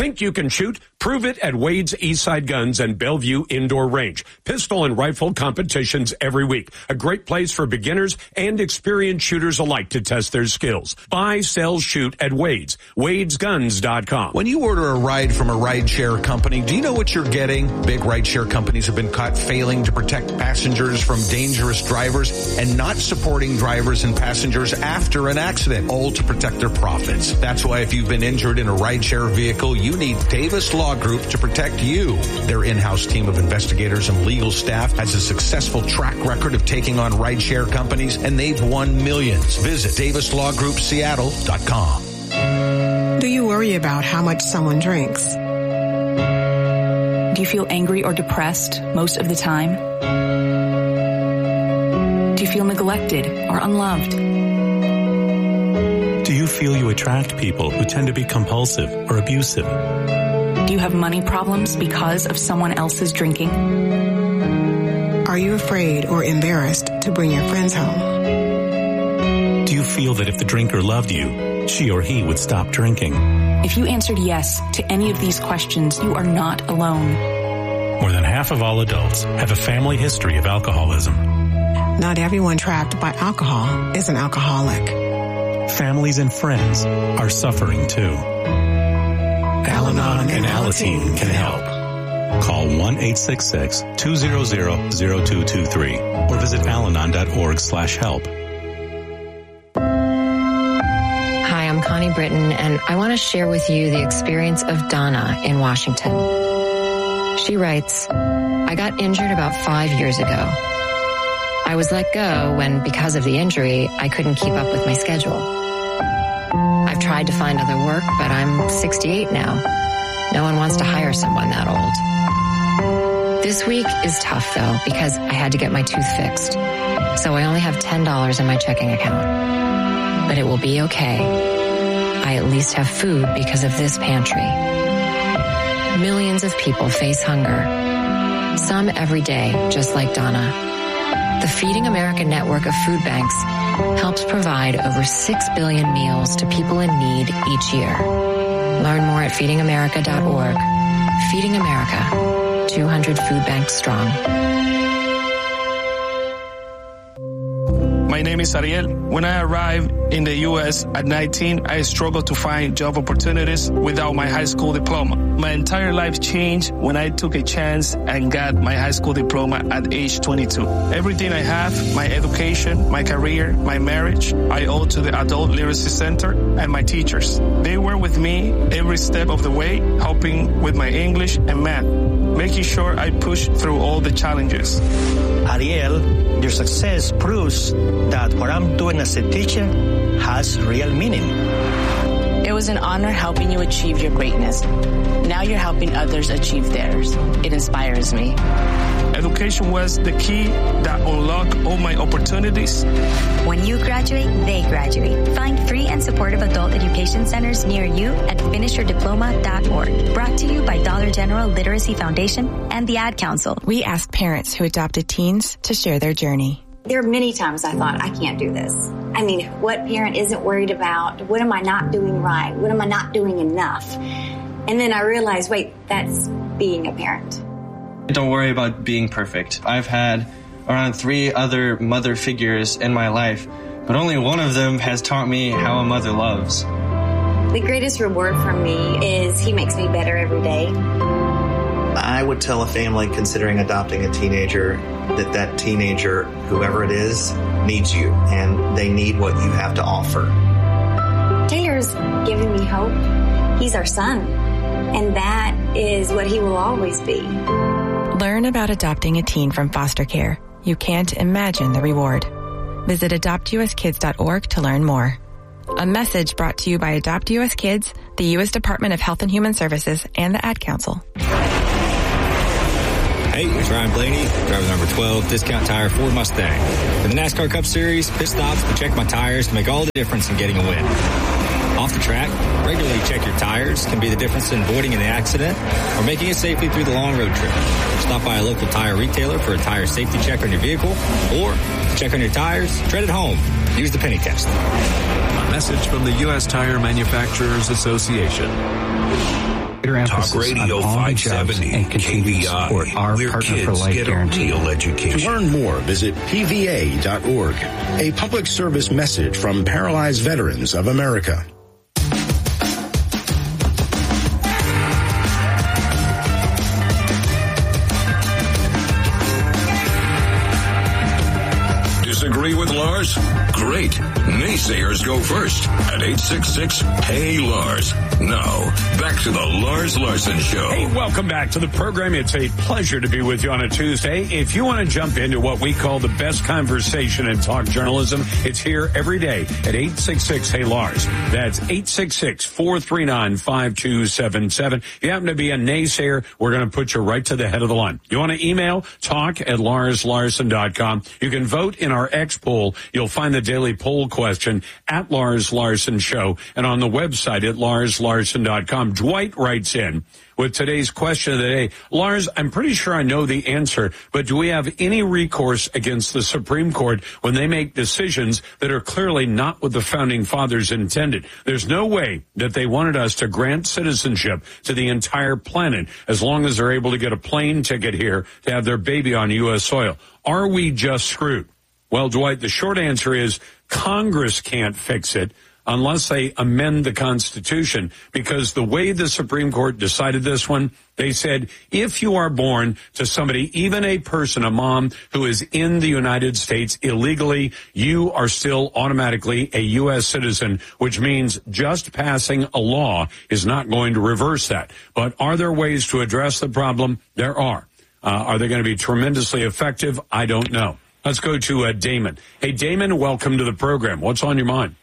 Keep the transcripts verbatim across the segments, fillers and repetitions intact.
Think you can shoot? Prove it at Wade's Eastside Guns and Bellevue Indoor Range. Pistol and rifle competitions every week. A great place for beginners and experienced shooters alike to test their skills. Buy, sell, shoot at Wade's. Wades Guns dot com. When you order a ride from a rideshare company, do you know what you're getting? Big rideshare companies have been caught failing to protect passengers from dangerous drivers and not supporting drivers and passengers after an accident, all to protect their profits. That's why if you've been injured in a rideshare vehicle, you need Davis Law Group to protect you. Their in-house team of investigators and legal staff has a successful track record of taking on rideshare companies, and they've won millions. Visit Davis Law Group Seattle dot com. Do you worry about how much someone drinks? Do you feel angry or depressed most of the time? Do you feel neglected or unloved? Do you feel you attract people who tend to be compulsive or abusive? Do you have money problems because of someone else's drinking? Are you afraid or embarrassed to bring your friends home? Do you feel that if the drinker loved you, she or he would stop drinking? If you answered yes to any of these questions, you are not alone. More than half of all adults have a family history of alcoholism. Not everyone trapped by alcohol is an alcoholic. Families and friends are suffering too. Al-Anon and Alateen can help. Call one eight six six, two zero zero, zero two two three or visit alanon dot org slash help. Hi, I'm Connie Britton, and I want to share with you the experience of Donna in Washington. She writes, I got injured about five years ago. I was let go when, because of the injury, I couldn't keep up with my schedule. I've tried to find other work, but I'm sixty-eight now. No one wants to hire someone that old. This week is tough, though, because I had to get my tooth fixed. So I only have ten dollars in my checking account. But it will be okay. I at least have food because of this pantry. Millions of people face hunger. Some every day, just like Donna. The Feeding America network of food banks helps provide over six billion meals to people in need each year. Learn more at feeding america dot org. Feeding America, two hundred food banks strong. My name is Ariel. When I arrived in the U S at nineteen, I struggled to find job opportunities without my high school diploma. My entire life changed when I took a chance and got my high school diploma at age twenty-two. Everything I have, my education, my career, my marriage, I owe to the Adult Literacy Center and my teachers. They were with me every step of the way, helping with my English and math, making sure I pushed through all the challenges. Ariel, your success proves that what I'm doing as a teacher has real meaning. It was an honor helping you achieve your greatness. Now you're helping others achieve theirs. It inspires me. Education was the key that unlocked all my opportunities. When you graduate, they graduate. Find free and supportive adult education centers near you at finish your diploma dot org. Brought to you by Dollar General Literacy Foundation and the Ad Council. We asked parents who adopted teens to share their journey. There are many times I thought, I can't do this. I mean, what parent isn't worried about? What am I not doing right? What am I not doing enough? And then I realized, wait, that's being a parent. Don't worry about being perfect. I've had around three other mother figures in my life, but only one of them has taught me how a mother loves. The greatest reward for me is he makes me better every day. I would tell a family considering adopting a teenager that that teenager, whoever it is, needs you, and they need what you have to offer. Taylor's giving me hope. He's our son, and that is what he will always be. Learn about adopting a teen from foster care. You can't imagine the reward. Visit adopt u s kids dot org to learn more. A message brought to you by Adopt U S Kids, the U S Department of Health and Human Services, and the Ad Council. Hey, it's Ryan Blaney, driver number twelve, Discount Tire Ford Mustang. For the NASCAR Cup Series, pit stops to check my tires to make all the difference in getting a win. Off the track, regularly check your tires can be the difference in avoiding an accident or making it safely through the long road trip. Stop by a local tire retailer for a tire safety check on your vehicle, or to check on your tires, tread at home. Use the penny test. A message from the U S Tire Manufacturers Association. Talk Radio five seventy, K V I, where kids get a real education. To learn more, visit P V A dot org. A public service message from Paralyzed Veterans of America. Disagree with Lars? Great. Naysayers go first at eight six six, Hey Lars. Now, back to the Lars Larson Show. Hey, welcome back to the program. It's a pleasure to be with you on a Tuesday. If you want to jump into what we call the best conversation in talk journalism, it's here every day at eight six six, Hey Lars. That's eight six six, four three nine, five two seven seven. If you happen to be a naysayer, we're going to put you right to the head of the line. You want to email talk at lars larson dot com. You can vote in our X poll. You'll find the daily poll question at Lars Larson Show and on the website at lars larson dot com. Dwight writes in with today's question of the day. Lars, I'm pretty sure I know the answer, but do we have any recourse against the Supreme Court when they make decisions that are clearly not what the Founding Fathers intended? There's no way that they wanted us to grant citizenship to the entire planet as long as they're able to get a plane ticket here to have their baby on U S soil. Are we just screwed? Well, Dwight, the short answer is Congress can't fix it unless they amend the Constitution, because the way the Supreme Court decided this one, they said, if you are born to somebody, even a person, a mom, who is in the United States illegally, you are still automatically a U S citizen, which means just passing a law is not going to reverse that. But are there ways to address the problem? There are. Uh, are they going to be tremendously effective? I don't know. Let's go to uh, Damon. Hey, Damon, welcome to the program. What's on your mind?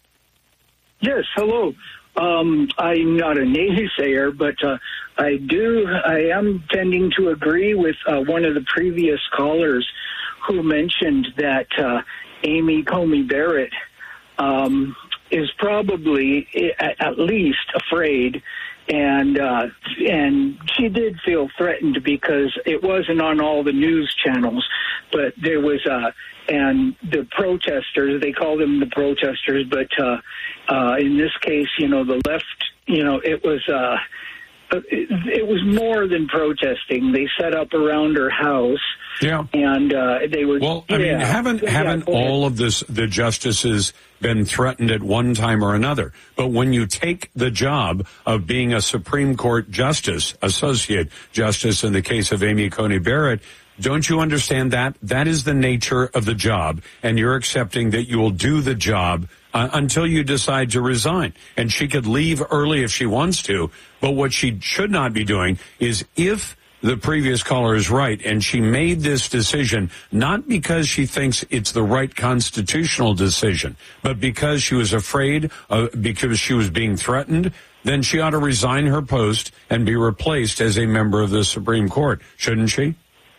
Yes, hello. Um, I'm not a naysayer, but uh, I do. I am tending to agree with uh, one of the previous callers who mentioned that uh, Amy Coney Barrett um, is probably at, at least afraid. And uh, and she did feel threatened because it wasn't on all the news channels, but there was uh, and the protesters, they call them the protesters, but uh, uh, in this case, you know, the left, you know, it was uh, it, it was more than protesting. They set up around her house. Yeah, and uh, they were. Well, I yeah, mean, haven't yeah, haven't all of this the justices been threatened at one time or another? But when you take the job of being a Supreme Court justice, associate justice in the case of Amy Coney Barrett, don't you understand that that is the nature of the job, and you're accepting that you will do the job uh, until you decide to resign? And she could leave early if she wants to, but what she should not be doing is, if the previous caller is right, and she made this decision not because she thinks it's the right constitutional decision, but because she was afraid, uh, because she was being threatened, then she ought to resign her post and be replaced as a member of the Supreme Court, shouldn't she?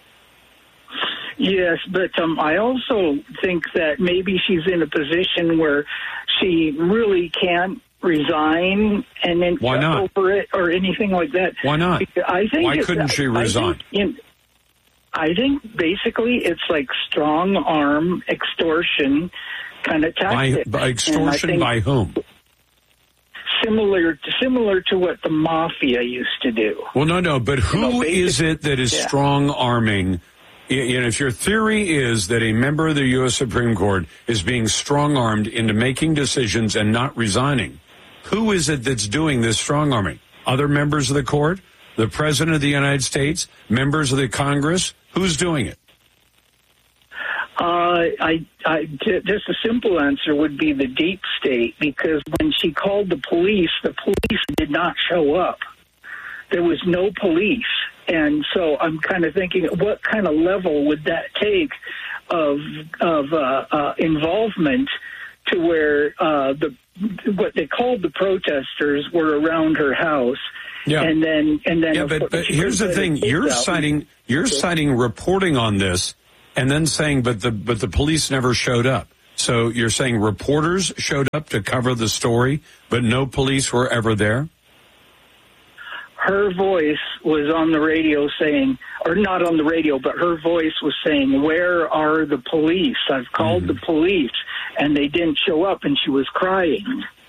Yes, but um, I also think that maybe she's in a position where she really can't resign and then Why not? over it or anything like that. Why not? I think Why couldn't she resign? I think, in, I think basically it's like strong arm extortion kind of tactic. By, by extortion by whom? Similar, similar to what the mafia used to do. Well, no, no, but who you know, is it that is yeah. strong arming? You know, if your theory is that a member of the U S Supreme Court is being strong armed into making decisions and not resigning, who is it that's doing this strong arming? Other members of the court? The President of the United States? Members of the Congress? Who's doing it? Uh, I, I, just a simple answer would be the deep state, because when she called the police, the police did not show up. There was no police. And so I'm kind of thinking, what kind of level would that take of of uh, uh, involvement to where uh, the what they called the protesters were around her house? Yeah. And then and then yeah, but, but here's the thing: you're citing you're citing reporting on this, and then saying, but the but the police never showed up. So you're saying reporters showed up to cover the story, but no police were ever there? Her voice was on the radio saying, or not on the radio, but her voice was saying, where are the police? I've called mm-hmm. the police, and they didn't show up, and she was crying.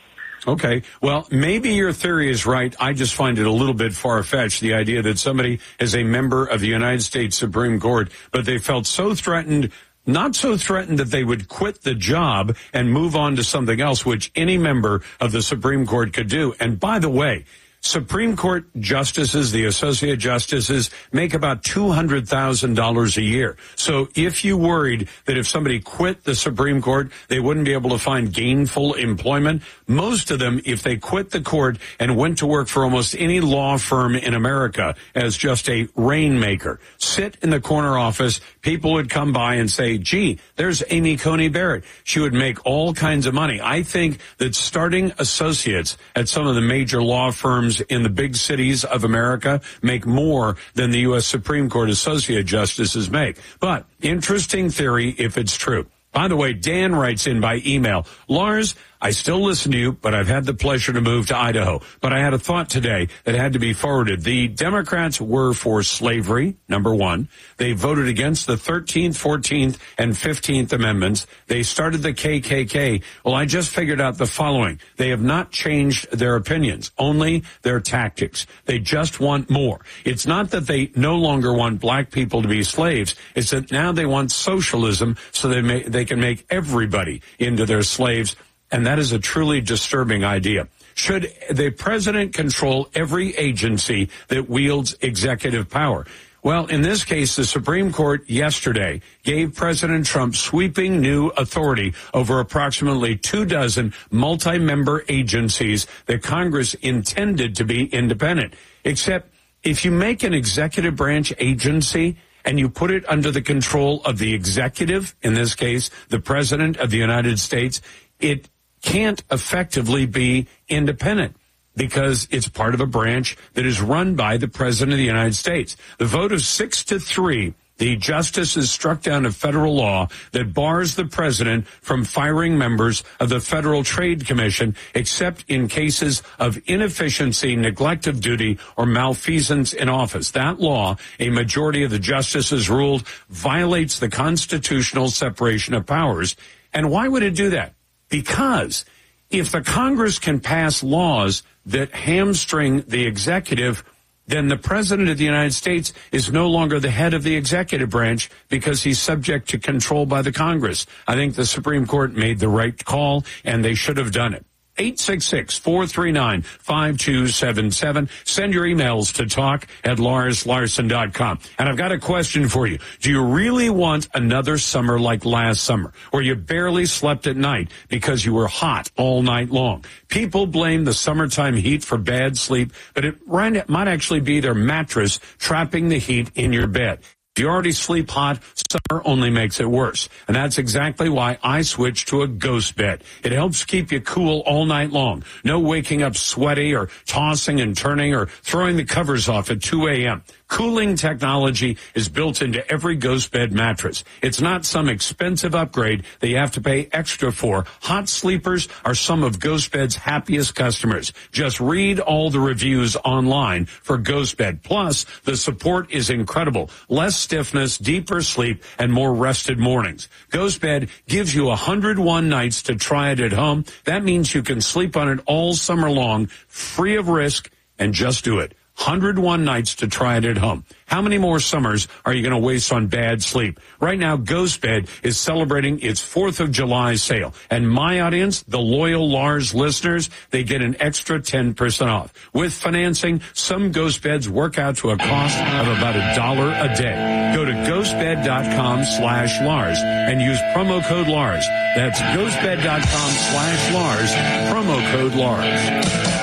Okay. Well, maybe your theory is right. I just find it a little bit far-fetched, the idea that somebody is a member of the United States Supreme Court, but they felt so threatened, not so threatened that they would quit the job and move on to something else, which any member of the Supreme Court could do. And by the way, Supreme Court justices, the associate justices, make about two hundred thousand dollars a year. So if you worried that if somebody quit the Supreme Court, they wouldn't be able to find gainful employment, most of them, if they quit the court and went to work for almost any law firm in America as just a rainmaker, sit in the corner office, people would come by and say, gee, there's Amy Coney Barrett. She would make all kinds of money. I think that starting associates at some of the major law firms in the big cities of America make more than the U S Supreme Court associate justices make. But interesting theory if it's true. By the way, Dan writes in by email, Lars, I still listen to you, but I've had the pleasure to move to Idaho. But I had a thought today that had to be forwarded. The Democrats were for slavery, number one. They voted against the thirteenth, fourteenth, and fifteenth Amendments. They started the K K K. Well, I just figured out the following. They have not changed their opinions, only their tactics. They just want more. It's not that they no longer want black people to be slaves. It's that now they want socialism so they may, they can make everybody into their slaves. And that is a truly disturbing idea. Should the president control every agency that wields executive power? Well, in this case, the Supreme Court yesterday gave President Trump sweeping new authority over approximately two dozen multi-member agencies that Congress intended to be independent. Except if you make an executive branch agency and you put it under the control of the executive, in this case, the President of the United States, it can't effectively be independent because it's part of a branch that is run by the President of the United States. The vote of six to three, the justices struck down a federal law that bars the president from firing members of the Federal Trade Commission except in cases of inefficiency, neglect of duty, or malfeasance in office. That law, a majority of the justices ruled, violates the constitutional separation of powers. And why would it do that? Because if the Congress can pass laws that hamstring the executive, then the President of the United States is no longer the head of the executive branch because he's subject to control by the Congress. I think the Supreme Court made the right call, and they should have done it. eight six six, four three nine, five two seven seven. Send your emails to talk at lars larson dot com. And I've got a question for you. Do you really want another summer like last summer, where you barely slept at night because you were hot all night long? People blame the summertime heat for bad sleep, but it might actually be their mattress trapping the heat in your bed. If you already sleep hot, summer only makes it worse. And that's exactly why I switched to a ghost bed. It helps keep you cool all night long. No waking up sweaty or tossing and turning or throwing the covers off at two a.m. Cooling technology is built into every ghost bed mattress. It's not some expensive upgrade that you have to pay extra for. Hot sleepers are some of Ghost Bed's happiest customers. Just read all the reviews online for Ghost Bed. Plus, the support is incredible. Less stiffness, deeper sleep, and more rested mornings. Ghost Bed gives you one hundred one nights to try it at home. That means you can sleep on it all summer long, free of risk, and just do it. one hundred one nights to try it at home. How many more summers are you going to waste on bad sleep? Right now, Ghost Bed is celebrating its fourth of July sale. And my audience, the loyal Lars listeners, they get an extra ten percent off. With financing, some Ghost Beds work out to a cost of about a dollar a day. Go to ghostbed.com slash Lars and use promo code Lars. That's ghostbed.com slash Lars, promo code Lars.